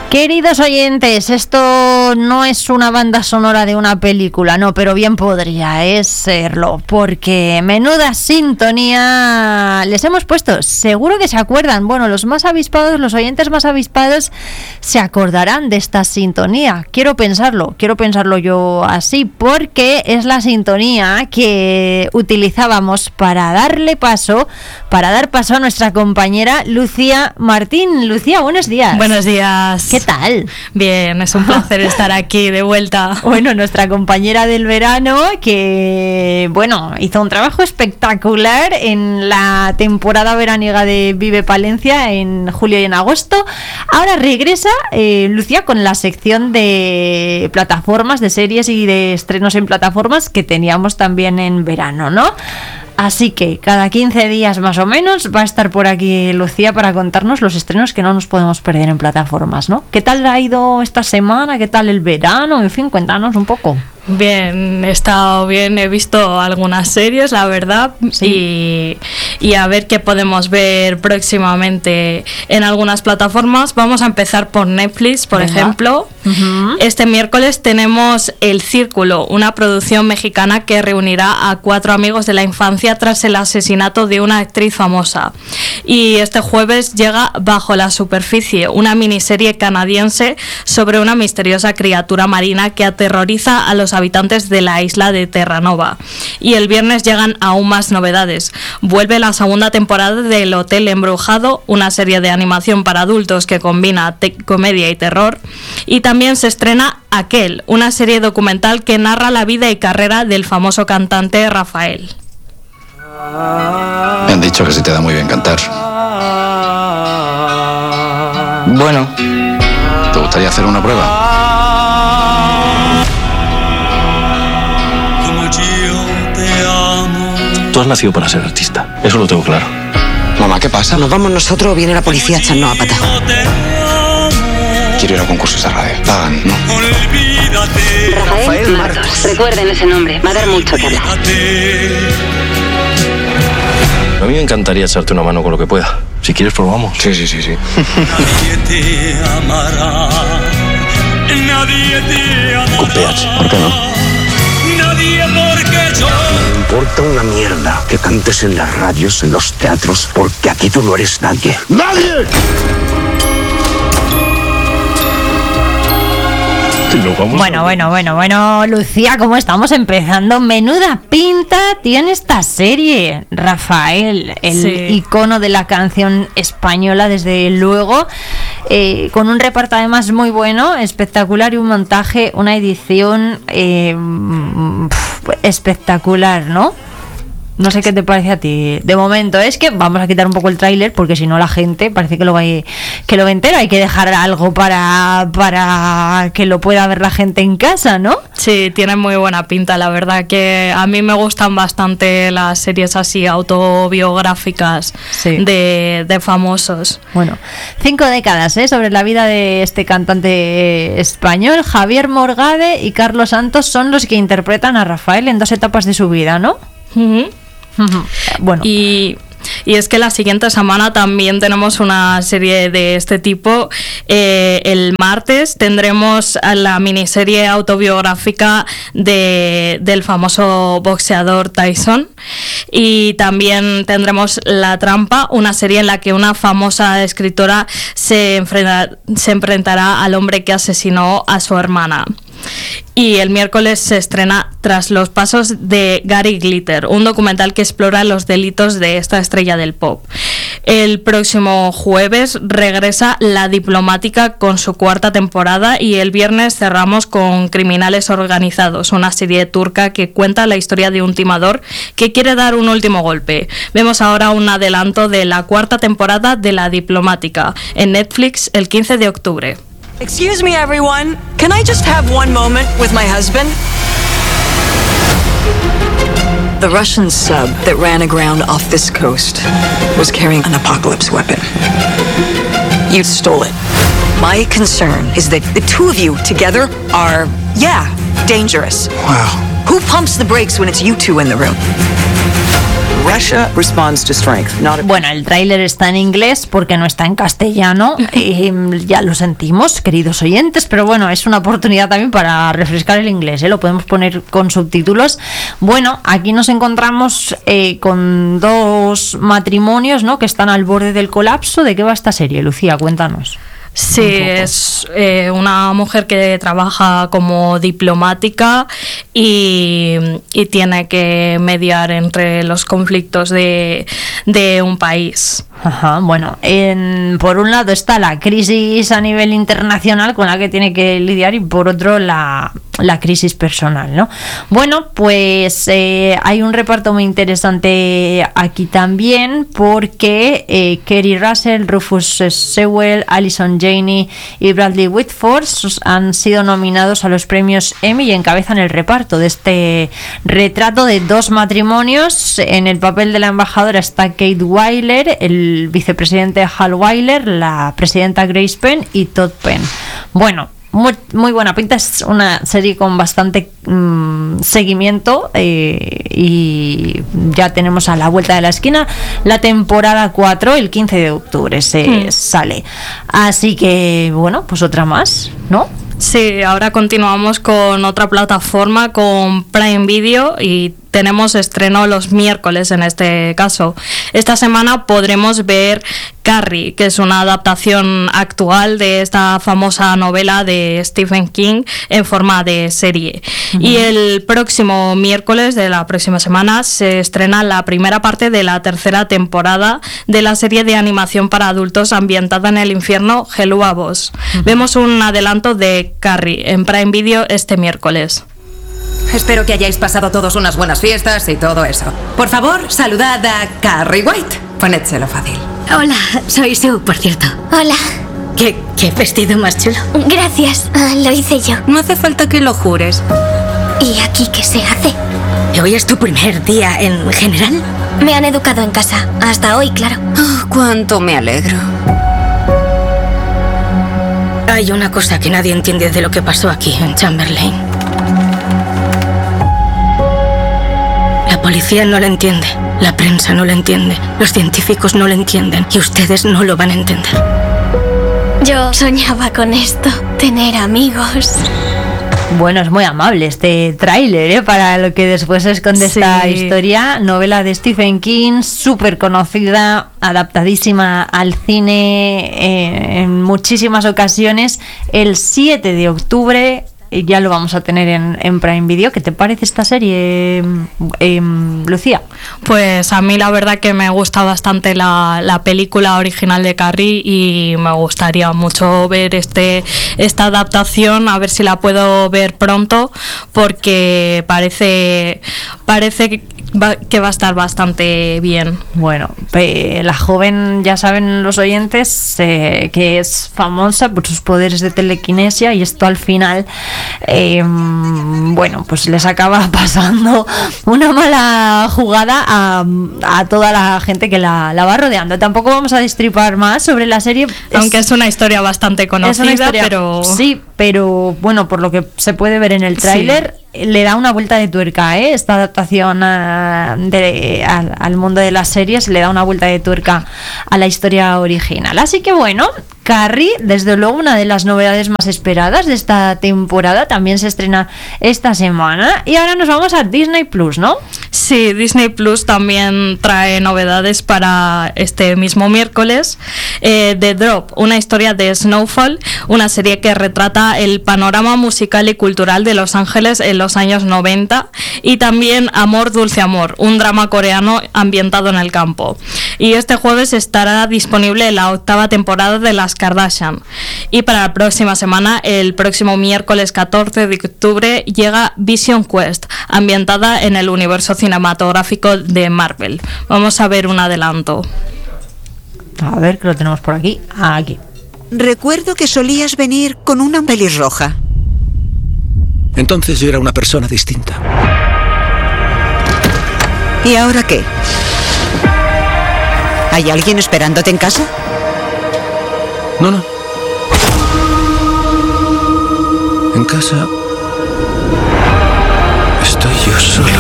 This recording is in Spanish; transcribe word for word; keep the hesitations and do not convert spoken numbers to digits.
Queridos oyentes, esto no es una banda sonora de una película, no, pero bien podría eh, serlo, porque menuda sintonía les hemos puesto. Seguro que se acuerdan, bueno, los más avispados, los oyentes más avispados se acordarán de esta sintonía. Quiero pensarlo, quiero pensarlo yo así, porque es la sintonía que utilizábamos para darle paso, para dar paso a nuestra compañera Lucía Martín. Lucía, buenos días. Buenos días. ¿Qué tal? Bien, es un placer estar aquí de vuelta. Bueno, nuestra compañera del verano que, bueno, hizo un trabajo espectacular en la temporada veraniega de Vive Palencia en julio y en agosto. Ahora regresa, eh, Lucía, con la sección de plataformas, de series y de estrenos en plataformas que teníamos también en verano, ¿no? Así que cada quince días más o menos va a estar por aquí Lucía para contarnos los estrenos que no nos podemos perder en plataformas, ¿no? ¿Qué tal ha ido esta semana? ¿Qué tal el verano? En fin, cuéntanos un poco. Bien, he estado bien, he visto algunas series, la verdad, sí. y, y a ver qué podemos ver próximamente en algunas plataformas. Vamos a empezar por Netflix, por Venga. ejemplo. Uh-huh. Este miércoles tenemos El Círculo, una producción mexicana que reunirá a cuatro amigos de la infancia tras el asesinato de una actriz famosa. Y este jueves llega Bajo la Superficie, una miniserie canadiense sobre una misteriosa criatura marina que aterroriza a los habitantes de la isla de Terranova. Y el viernes llegan aún más novedades. Vuelve la segunda temporada del Hotel Embrujado, una serie de animación para adultos que combina te- comedia y terror. Y también se estrena Aquel, una serie documental que narra la vida y carrera del famoso cantante Rafael. Me han dicho que se te da muy bien cantar. Bueno. ¿Te gustaría hacer una prueba? Tú has nacido para ser artista, eso lo tengo claro. Mamá, ¿qué pasa? ¿Nos vamos nosotros o viene la policía a echarnos a pata? Quiero ir a concursos de radio. Pagan, ¿no? Rafael Martos. Recuerden ese nombre, va a dar mucho que hablar. A mí me encantaría echarte una mano con lo que pueda. Si quieres, probamos. Sí, sí, sí, sí. Con P H. ¿Por qué no? Me importa una mierda que cantes en las radios, en los teatros, porque aquí tú no eres nadie. ¡Nadie! Bueno, bueno, bueno, bueno, Lucía, ¿cómo estamos empezando? Menuda pinta tiene esta serie. Rafael, el sí. icono de la canción española, desde luego, eh, con un reparto además muy bueno, espectacular, y un montaje, una edición eh, espectacular, ¿no? No sé qué te parece a ti. De momento es que vamos a quitar un poco el tráiler, porque si no la gente parece que lo va a, que lo ve entero. Hay que dejar algo para para que lo pueda ver la gente en casa, ¿no? Sí, tiene muy buena pinta, la verdad que a mí me gustan bastante las series así autobiográficas sí. de, de famosos. Bueno, cinco décadas ¿eh? sobre la vida de este cantante español. Javier Morgade y Carlos Santos son los que interpretan a Rafael en dos etapas de su vida, ¿no? Uh-huh. Uh-huh. Bueno. Y, y es que la siguiente semana también tenemos una serie de este tipo. Eh, el martes tendremos la miniserie autobiográfica de, del famoso boxeador Tyson. Y también tendremos La Trampa, una serie en la que una famosa escritora se, enfrenta, se enfrentará al hombre que asesinó a su hermana. Y el miércoles se estrena Tras los pasos de Gary Glitter, un documental que explora los delitos de esta estrella del pop. El próximo jueves regresa La Diplomática con su cuarta temporada, y el viernes cerramos con Criminales Organizados, una serie turca que cuenta la historia de un timador que quiere dar un último golpe. Vemos ahora un adelanto de la cuarta temporada de La Diplomática en Netflix el quince de octubre. Excuse me, everyone. Can I just have one moment with my husband? The Russian sub that ran aground off this coast was carrying an apocalypse weapon. You stole it. My concern is that the two of you together are, yeah, dangerous. Wow. Who pumps the brakes when it's you two in the room? Russia responds to strength, not a... Bueno, el tráiler está en inglés porque no está en castellano. Eh, ya lo sentimos, queridos oyentes, pero bueno, es una oportunidad también para refrescar el inglés, ¿eh? Lo podemos poner con subtítulos. Bueno, aquí nos encontramos eh, con dos matrimonios, ¿no?, que están al borde del colapso. ¿De qué va esta serie, Lucía? Cuéntanos. Sí, es eh, una mujer que trabaja como diplomática y, y tiene que mediar entre los conflictos de, de un país. Ajá, bueno, en, por un lado está la crisis a nivel internacional con la que tiene que lidiar y por otro la, la crisis personal, ¿no? Bueno, pues eh, hay un reparto muy interesante aquí también porque eh, Kerry Russell, Rufus Sewell, Allison Janney y Bradley Whitford han sido nominados a los premios Emmy y encabezan el reparto de este retrato de dos matrimonios. En el papel de la embajadora está Kate Weiler, el el vicepresidente Hal Weiler, la presidenta Grace Penn y Todd Penn. Bueno, muy, muy buena pinta, es una serie con bastante mmm, seguimiento eh, y ya tenemos a la vuelta de la esquina la temporada cuatro, el quince de octubre se mm. sale. Así que, bueno, pues otra más, ¿no? Sí, ahora continuamos con otra plataforma, con Prime Video, y tenemos estreno los miércoles en este caso. Esta semana podremos ver Carrie, que es una adaptación actual de esta famosa novela de Stephen King en forma de serie. Uh-huh. Y el próximo miércoles de la próxima semana se estrena la primera parte de la tercera temporada de la serie de animación para adultos ambientada en el infierno Hello a Boss. Uh-huh. Vemos un adelanto de Carrie en Prime Video este miércoles. Espero que hayáis pasado todos unas buenas fiestas y todo eso. Por favor, saludad a Carrie White. Ponédselo fácil. Hola, soy Sue, por cierto. Hola. ¿Qué, qué vestido más chulo? Gracias, uh, lo hice yo. No hace falta que lo jures. ¿Y aquí qué se hace? ¿Hoy es tu primer día en general? Me han educado en casa, hasta hoy, claro. Oh, cuánto me alegro. Hay una cosa que nadie entiende de lo que pasó aquí en Chamberlain. La policía no lo entiende, la prensa no lo entiende, los científicos no lo entienden y ustedes no lo van a entender. Yo soñaba con esto, tener amigos. Bueno, es muy amable este tráiler, ¿eh? Para lo que después se esconde sí. Esta historia. Novela de Stephen King, súper conocida, adaptadísima al cine eh, en muchísimas ocasiones. El siete de octubre ya lo vamos a tener en, en Prime Video. ¿Qué te parece esta serie, eh, Lucía? Pues a mí la verdad que me gusta bastante la, la película original de Carrie y me gustaría mucho ver este esta adaptación, a ver si la puedo ver pronto, porque parece parece que va, que va a estar bastante bien. Bueno, eh, la joven, ya saben los oyentes, eh, que es famosa por sus poderes de telequinesia, y esto al final Eh, bueno, pues les acaba pasando una mala jugada a, a toda la gente que la, la va rodeando. Tampoco vamos a destripar más sobre la serie, aunque es, es una historia bastante conocida, es una historia, pero sí, pero bueno, por lo que se puede ver en el tráiler, sí, le da una vuelta de tuerca, ¿eh? Esta adaptación a, de, a, al mundo de las series le da una vuelta de tuerca a la historia original. Así que bueno, Carrie, desde luego una de las novedades más esperadas de esta temporada, también se estrena esta semana. Y ahora nos vamos a Disney Plus, ¿no? Sí, Disney Plus también trae novedades para este mismo miércoles. eh, The Drop, una historia de Snowfall, una serie que retrata el panorama musical y cultural de Los Ángeles en los años noventa, y también Amor, Dulce Amor, un drama coreano ambientado en el campo. Y este jueves estará disponible la octava temporada de Las Kardashian. Y para la próxima semana, el próximo miércoles catorce de octubre, llega Vision Quest, ambientada en el universo cinematográfico de Marvel. Vamos a ver un adelanto. A ver, que lo tenemos por aquí. Aquí. Recuerdo que solías venir con una pelirroja. Entonces yo era una persona distinta. ¿Y ahora qué? ¿Hay alguien esperándote en casa? No, no. En casa estoy yo solo.